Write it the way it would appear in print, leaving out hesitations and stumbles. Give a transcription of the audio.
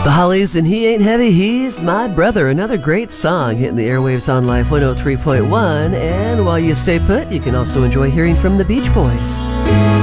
The Hollies and He Ain't Heavy, He's My Brother. Another great song hitting the airwaves on Life 103.1. And while you stay put, you can also enjoy hearing from the Beach Boys.